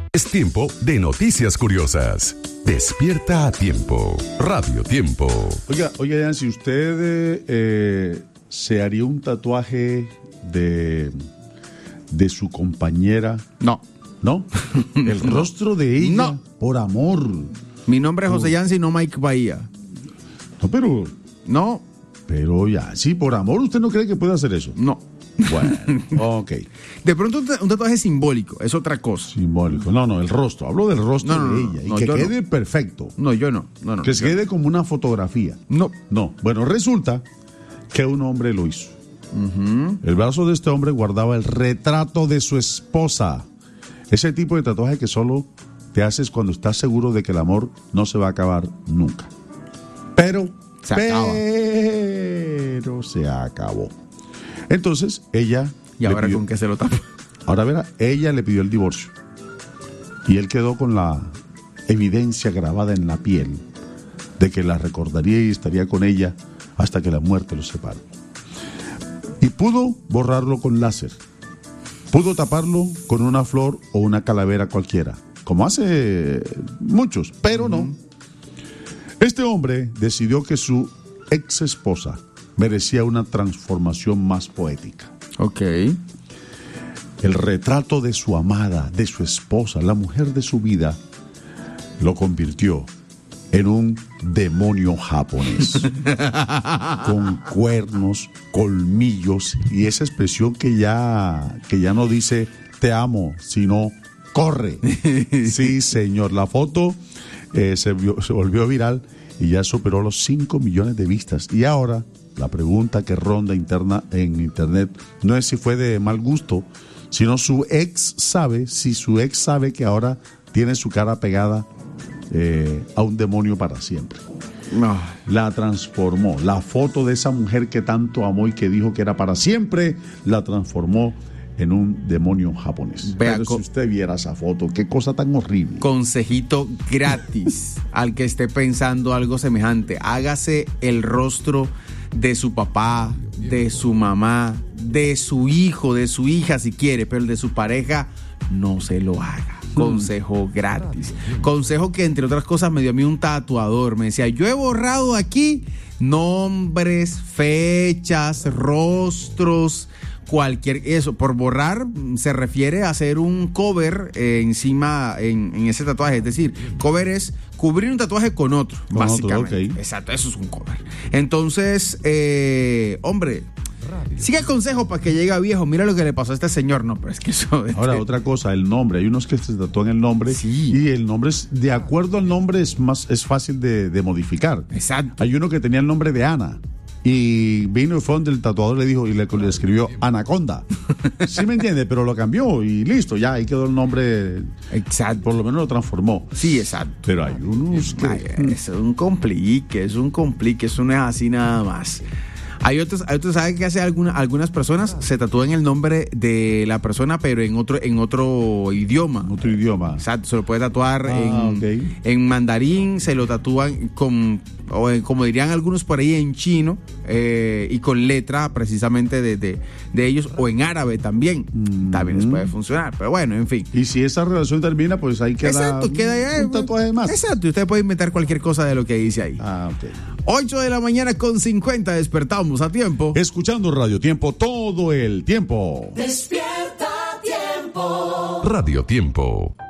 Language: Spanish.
Es tiempo de noticias curiosas. Despierta a tiempo. Radio Tiempo. Oiga, si usted se haría un tatuaje de su compañera. No. ¿No? El rostro de ella. No. Por amor. Mi nombre es José Yancy, no Mike Bahía. No, pero. No. Pero ya, sí, por amor, ¿usted no cree que puede hacer eso? No. Bueno, ok. De pronto un tatuaje simbólico, es otra cosa. Simbólico. No, el rostro. Hablo del rostro de ella. No, y que yo quede perfecto. No, yo no. Que se quede como una fotografía. No. Bueno, resulta que un hombre lo hizo. El brazo de este hombre guardaba el retrato de su esposa. Ese tipo de tatuaje que solo te haces cuando estás seguro de que el amor no se va a acabar nunca. Pero se acabó. Entonces, ella... ¿Y ahora con qué se lo tapa? Ahora verá, ella le pidió el divorcio. Y él quedó con la evidencia grabada en la piel de que la recordaría y estaría con ella hasta que la muerte los separe. Y pudo borrarlo con láser. Pudo taparlo con una flor o una calavera cualquiera, como hace muchos, pero no. Este hombre decidió que su ex esposa merecía una transformación más poética. Ok. El retrato de su amada, de su esposa, la mujer de su vida, lo convirtió en un demonio japonés. Con cuernos, colmillos y esa expresión que ya no dice te amo, sino corre. Sí, señor. La foto se volvió viral y ya superó los 5 millones de vistas. Y ahora la pregunta que ronda en internet no es si fue de mal gusto, sino si su ex sabe que ahora tiene su cara pegada a un demonio para siempre. No. La transformó. La foto de esa mujer que tanto amó y que dijo que era para siempre, la transformó en un demonio japonés. Pero si usted viera esa foto, qué cosa tan horrible. Consejito gratis al que esté pensando algo semejante. Hágase el rostro de su papá, de su mamá, de su hijo, de su hija si quiere, pero el de su pareja no se lo haga. Consejo gratis. Consejo que entre otras cosas me dio a mí un tatuador. Me decía, yo he borrado aquí nombres, fechas, rostros, eso. Por borrar se refiere a hacer un cover encima en ese tatuaje. Es decir, cover es cubrir un tatuaje con otro, básicamente. Okay. Exacto, eso es un cover. Entonces, hombre, siga el consejo para que llegue a viejo. Mira lo que le pasó a este señor. No, pero es que eso... Ahora, otra cosa, el nombre. Hay unos que se tatúan el nombre. Sí. Y el nombre, de acuerdo al nombre, es fácil de modificar. Exacto. Hay uno que tenía el nombre de Ana. Y vino y fue donde el tatuador le dijo y le escribió Anaconda. ¿Sí me entiende? Pero lo cambió y listo, ya ahí quedó el nombre. Exacto. Por lo menos lo transformó. Sí, exacto. Pero hay unos que... Es un complique, eso no es así nada más. Hay otros, ¿saben qué hace algunas personas? Se tatúan el nombre de la persona, pero en otro idioma. Otro idioma. Exacto, se lo puede tatuar okay. En mandarín, se lo tatúan como dirían algunos por ahí, en chino, y con letra precisamente de ellos, o en árabe también. También les puede funcionar, pero bueno, en fin. Y si esa relación termina, pues ahí queda, exacto, queda un tatuaje más. Exacto, usted puede inventar cualquier cosa de lo que dice ahí. Ok. 8:50 a.m, despertamos a tiempo. Escuchando Radio Tiempo todo el tiempo. Despierta a tiempo. Radio Tiempo.